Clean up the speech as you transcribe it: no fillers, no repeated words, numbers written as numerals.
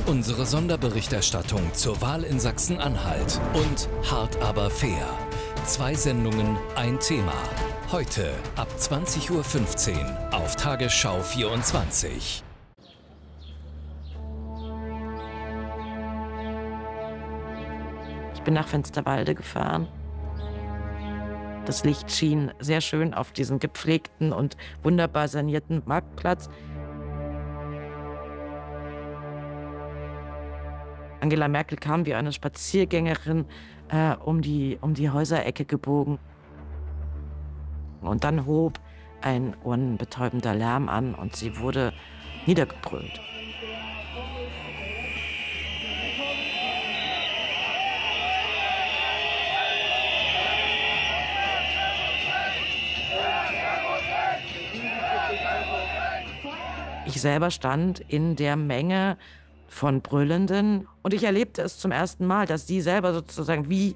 Unsere Sonderberichterstattung zur Wahl in Sachsen-Anhalt und Hart aber fair. 2 Sendungen, ein Thema. Heute ab 20:15 Uhr auf Tagesschau 24. Ich bin nach Finsterwalde gefahren. Das Licht schien sehr schön auf diesen gepflegten und wunderbar sanierten Marktplatz. Angela Merkel kam wie eine Spaziergängerin um die Häuserecke gebogen. Und dann hob ein ohrenbetäubender Lärm an und sie wurde niedergebrüllt. Ich selber stand in der Menge von Brüllenden und ich erlebte es zum ersten Mal, dass sie selber sozusagen wie